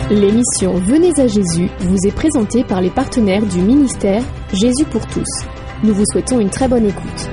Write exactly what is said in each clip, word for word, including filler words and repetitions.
L'émission Venez à Jésus vous est présentée par les partenaires du ministère Jésus pour tous. Nous vous souhaitons une très bonne écoute.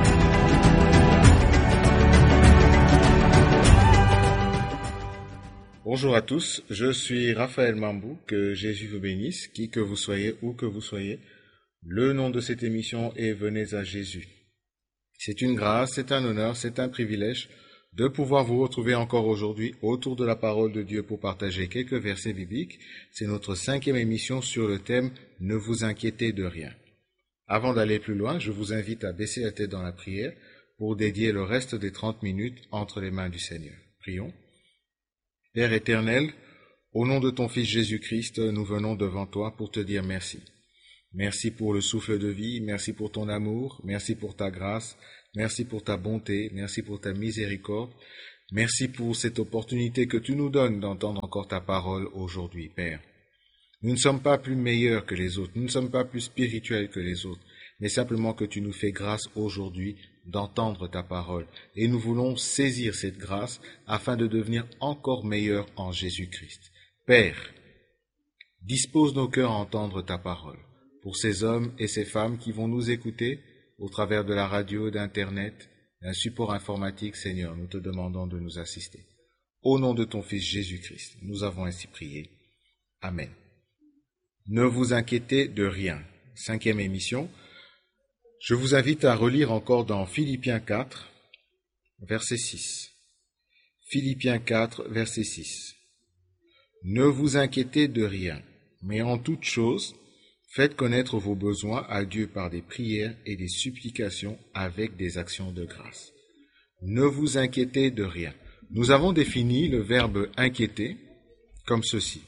Bonjour à tous, je suis Raphaël Mambou, que Jésus vous bénisse, qui que vous soyez, où que vous soyez. Le nom de cette émission est Venez à Jésus. C'est une grâce, c'est un honneur, c'est un privilège de pouvoir vous retrouver encore aujourd'hui autour de la parole de Dieu pour partager quelques versets bibliques. C'est notre cinquième émission sur le thème « Ne vous inquiétez de rien ». Avant d'aller plus loin, je vous invite à baisser la tête dans la prière pour dédier le reste des trente minutes entre les mains du Seigneur. Prions. Père éternel, au nom de ton Fils Jésus-Christ, nous venons devant toi pour te dire merci. Merci pour le souffle de vie, merci pour ton amour, merci pour ta grâce, merci pour ta bonté, merci pour ta miséricorde, merci pour cette opportunité que tu nous donnes d'entendre encore ta parole aujourd'hui, Père. Nous ne sommes pas plus meilleurs que les autres, nous ne sommes pas plus spirituels que les autres, mais simplement que tu nous fais grâce aujourd'hui d'entendre ta parole. Et nous voulons saisir cette grâce afin de devenir encore meilleurs en Jésus-Christ. Père, dispose nos cœurs à entendre ta parole. Pour ces hommes et ces femmes qui vont nous écouter au travers de la radio, d'Internet, d'un support informatique, Seigneur, nous te demandons de nous assister. Au nom de ton Fils Jésus-Christ, nous avons ainsi prié. Amen. Ne vous inquiétez de rien. Cinquième émission. Je vous invite à relire encore dans Philippiens quatre, verset six. Philippiens quatre, verset six. Ne vous inquiétez de rien, mais en toute chose, faites connaître vos besoins à Dieu par des prières et des supplications avec des actions de grâce. Ne vous inquiétez de rien. Nous avons défini le verbe inquiéter comme ceci.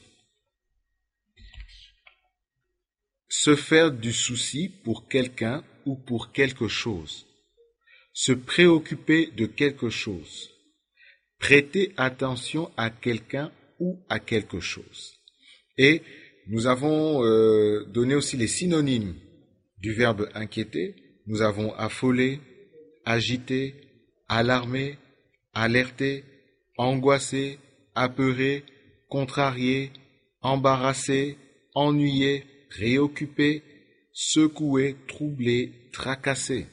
Se faire du souci pour quelqu'un ou pour quelque chose. Se préoccuper de quelque chose. Prêter attention à quelqu'un ou à quelque chose. Et nous avons euh, donné aussi les synonymes du verbe inquiéter. Nous avons affolé, agité, alarmé, alerté, angoissé, apeuré, contrarié, embarrassé, ennuyé, préoccupé, secoué, troublé, tracassé.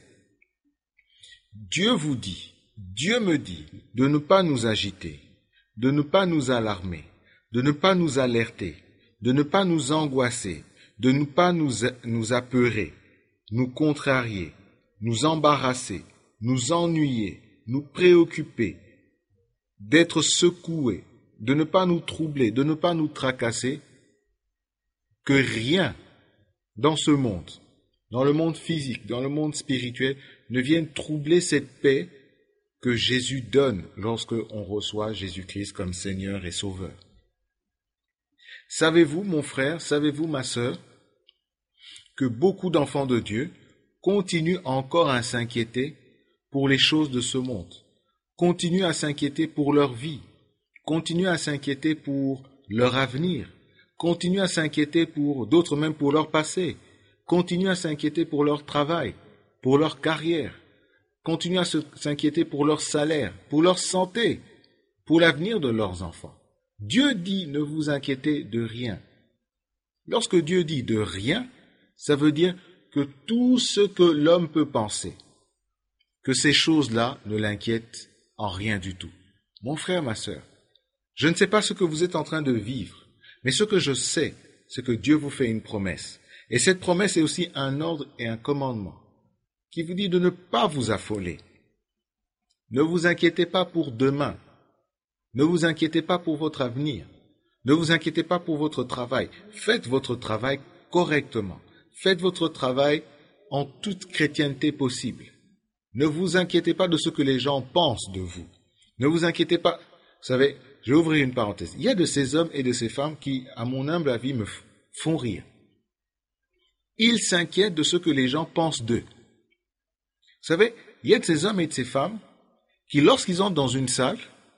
Dieu vous dit, Dieu me dit de ne pas nous agiter, de ne pas nous alarmer, de ne pas nous alerter, de ne pas nous angoisser, de ne pas nous, nous apeurer, nous contrarier, nous embarrasser, nous ennuyer, nous préoccuper, d'être secoués, de ne pas nous troubler, de ne pas nous tracasser, que rien dans ce monde, dans le monde physique, dans le monde spirituel, ne vienne troubler cette paix que Jésus donne lorsque on reçoit Jésus-Christ comme Seigneur et Sauveur. Savez-vous, mon frère, savez-vous, ma sœur, que beaucoup d'enfants de Dieu continuent encore à s'inquiéter pour les choses de ce monde, continuent à s'inquiéter pour leur vie, continuent à s'inquiéter pour leur avenir, continuent à s'inquiéter pour d'autres même pour leur passé, continuent à s'inquiéter pour leur travail, pour leur carrière, continuent à s'inquiéter pour leur salaire, pour leur santé, pour l'avenir de leurs enfants. Dieu dit, ne vous inquiétez de rien. Lorsque Dieu dit de rien, ça veut dire que tout ce que l'homme peut penser, que ces choses-là ne l'inquiètent en rien du tout. Mon frère, ma sœur, je ne sais pas ce que vous êtes en train de vivre, mais ce que je sais, c'est que Dieu vous fait une promesse. Et cette promesse est aussi un ordre et un commandement qui vous dit de ne pas vous affoler. Ne vous inquiétez pas pour demain. Ne vous inquiétez pas pour votre avenir. Ne vous inquiétez pas pour votre travail. Faites votre travail correctement. Faites votre travail en toute chrétienté possible. Ne vous inquiétez pas de ce que les gens pensent de vous. Ne vous inquiétez pas. Vous savez, je vais ouvrir une parenthèse. Il y a de ces hommes et de ces femmes qui, à mon humble avis, me font rire. Ils s'inquiètent de ce que les gens pensent d'eux. Vous savez, il y a de ces hommes et de ces femmes qui, lorsqu'ils entrent dans une salle,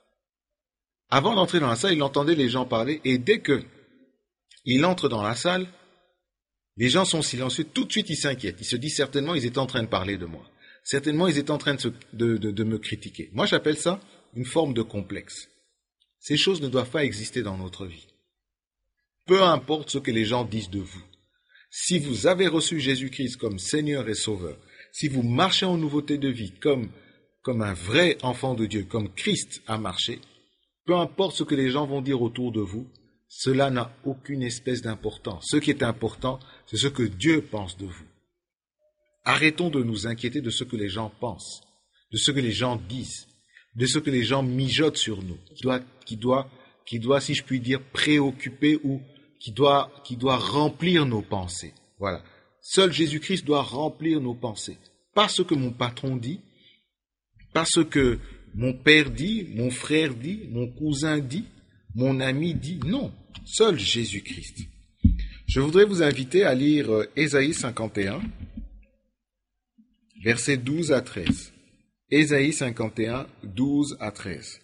avant d'entrer dans la salle, ils entendaient les gens parler, et dès qu'ils entrent dans la salle, les gens sont silencieux, tout de suite ils s'inquiètent. Ils se disent certainement ils étaient en train de parler de moi. Certainement ils étaient en train de, se, de, de, de me critiquer. Moi j'appelle ça une forme de complexe. Ces choses ne doivent pas exister dans notre vie. Peu importe ce que les gens disent de vous. Si vous avez reçu Jésus-Christ comme Seigneur et Sauveur, si vous marchez en nouveauté de vie comme, comme un vrai enfant de Dieu, comme Christ a marché, peu importe ce que les gens vont dire autour de vous, cela n'a aucune espèce d'importance. Ce qui est important, c'est ce que Dieu pense de vous. Arrêtons de nous inquiéter de ce que les gens pensent, de ce que les gens disent, de ce que les gens mijotent sur nous, qui doit, qui doit, qui doit, si je puis dire, préoccuper ou qui doit, qui doit remplir nos pensées. Voilà. Seul Jésus-Christ doit remplir nos pensées. Pas ce que mon patron dit, pas ce que mon père dit, mon frère dit, mon cousin dit, mon ami dit. Non, seul Jésus-Christ. Je voudrais vous inviter à lire Ésaïe cinquante et un, versets douze à treize. Ésaïe cinquante et un, douze à treize.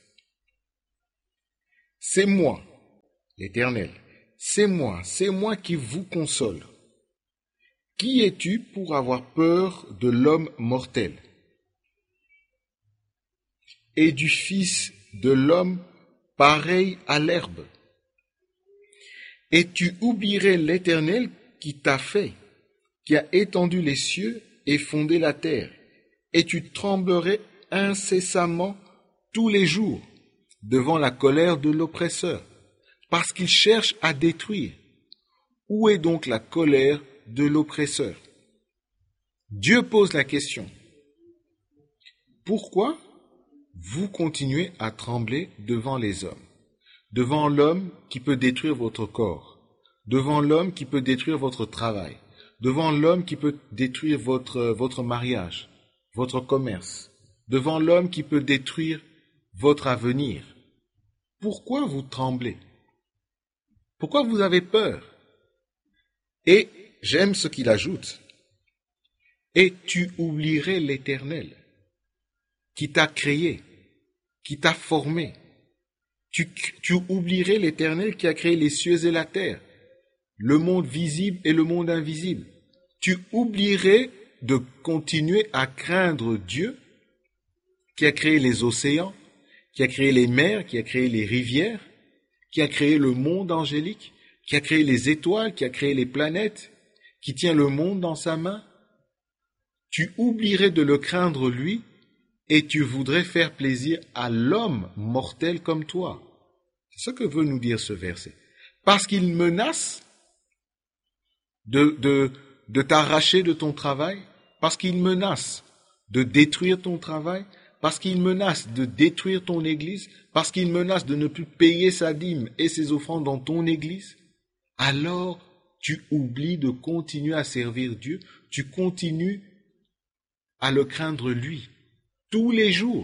C'est moi, l'Éternel, c'est moi, c'est moi qui vous console. Qui es-tu pour avoir peur de l'homme mortel et du Fils de l'homme pareil à l'herbe? Et tu oublierais l'Éternel qui t'a fait, qui a étendu les cieux et fondé la terre, et tu tremblerais incessamment tous les jours devant la colère de l'oppresseur, parce qu'il cherche à détruire. Où est donc la colère de l'oppresseur? Dieu pose la question. Pourquoi vous continuez à trembler devant les hommes, devant l'homme qui peut détruire votre corps, devant l'homme qui peut détruire votre travail, devant l'homme qui peut détruire votre, votre mariage, votre commerce, devant l'homme qui peut détruire votre avenir? Pourquoi vous tremblez? Pourquoi vous avez peur? Et j'aime ce qu'il ajoute. Et tu oublierais l'Éternel qui t'a créé, qui t'a formé. Tu, tu oublierais l'Éternel qui a créé les cieux et la terre, le monde visible et le monde invisible. Tu oublierais de continuer à craindre Dieu qui a créé les océans, qui a créé les mers, qui a créé les rivières, qui a créé le monde angélique, qui a créé les étoiles, qui a créé les planètes, qui tient le monde dans sa main. Tu oublierais de le craindre lui et tu voudrais faire plaisir à l'homme mortel comme toi. C'est ce que veut nous dire ce verset. Parce qu'il menace de, de, de t'arracher de ton travail, parce qu'il menace de détruire ton travail, parce qu'il menace de détruire ton église, parce qu'il menace de ne plus payer sa dîme et ses offrandes dans ton église, alors tu oublies de continuer à servir Dieu, tu continues à le craindre lui, tous les jours.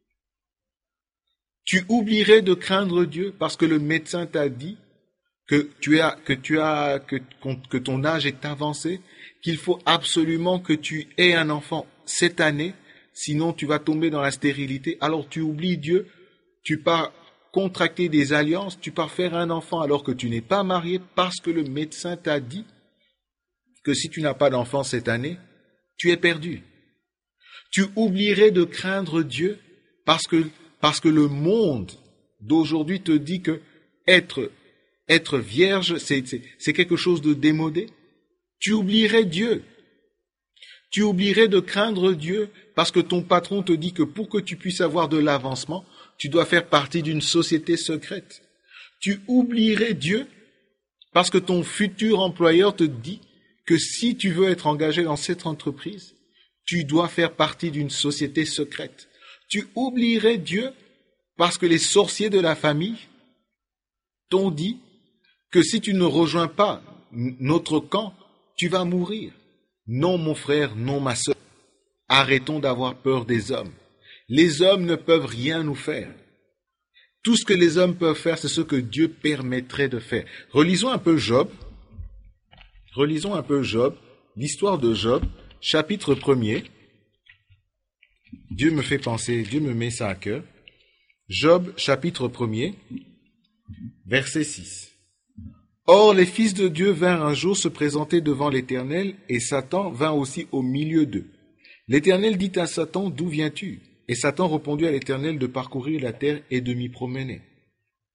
Tu oublierais de craindre Dieu parce que le médecin t'a dit que tu as, que tu as, que, que ton âge est avancé, qu'il faut absolument que tu aies un enfant cette année, sinon tu vas tomber dans la stérilité. Alors tu oublies Dieu, tu pars contracter des alliances, tu pars faire un enfant alors que tu n'es pas marié parce que le médecin t'a dit que si tu n'as pas d'enfant cette année, tu es perdu. Tu oublierais de craindre Dieu parce que, parce que le monde d'aujourd'hui te dit que être, être vierge, c'est, c'est, c'est quelque chose de démodé. Tu oublierais Dieu. Tu oublierais de craindre Dieu parce que ton patron te dit que pour que tu puisses avoir de l'avancement, tu dois faire partie d'une société secrète. Tu oublierais Dieu parce que ton futur employeur te dit que si tu veux être engagé dans cette entreprise, tu dois faire partie d'une société secrète. Tu oublierais Dieu parce que les sorciers de la famille t'ont dit que si tu ne rejoins pas notre camp, tu vas mourir. Non, mon frère, non, ma sœur. Arrêtons d'avoir peur des hommes. Les hommes ne peuvent rien nous faire. Tout ce que les hommes peuvent faire, c'est ce que Dieu permettrait de faire. Relisons un peu Job. Relisons un peu Job, l'histoire de Job, chapitre premier. Dieu me fait penser, Dieu me met ça à cœur. Job, chapitre premier, verset six. Or, les fils de Dieu vinrent un jour se présenter devant l'Éternel, et Satan vint aussi au milieu d'eux. L'Éternel dit à Satan, d'où viens-tu? Et Satan répondit à l'Éternel de parcourir la terre et de m'y promener.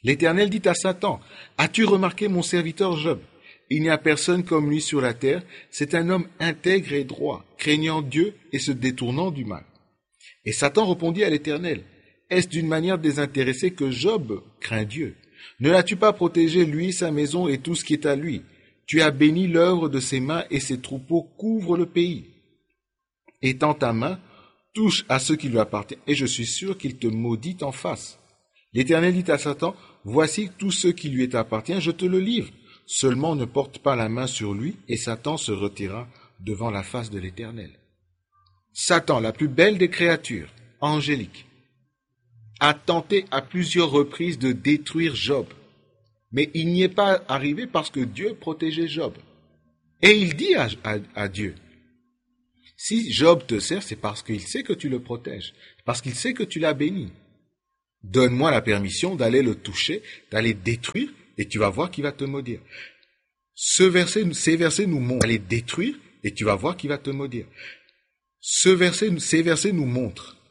L'Éternel dit à Satan, « As-tu remarqué mon serviteur Job? Il n'y a personne comme lui sur la terre, c'est un homme intègre et droit, craignant Dieu et se détournant du mal. » Et Satan répondit à l'Éternel, « Est-ce d'une manière désintéressée que Job craint Dieu? Ne l'as-tu pas protégé, lui, sa maison et tout ce qui est à lui? Tu as béni l'œuvre de ses mains et ses troupeaux couvrent le pays. Étends ta main, touche à ce qui lui appartient, et je suis sûr qu'il te maudit en face. » L'Éternel dit à Satan, « Voici tout ce qui lui appartient, je te le livre. Seulement ne porte pas la main sur lui. » Et Satan se retira devant la face de l'Éternel. Satan, la plus belle des créatures, angélique, a tenté à plusieurs reprises de détruire Job. Mais il n'y est pas arrivé parce que Dieu protégeait Job. Et il dit à, à, à Dieu, « Si Job te sert, c'est parce qu'il sait que tu le protèges, parce qu'il sait que tu l'as béni. Donne-moi la permission d'aller le toucher, d'aller détruire, et tu vas voir qu'il va te maudire. » Ce verset, ces versets nous montrent d'aller détruire, et tu vas voir qu'il va te maudire. Ce verset, ces versets nous montrent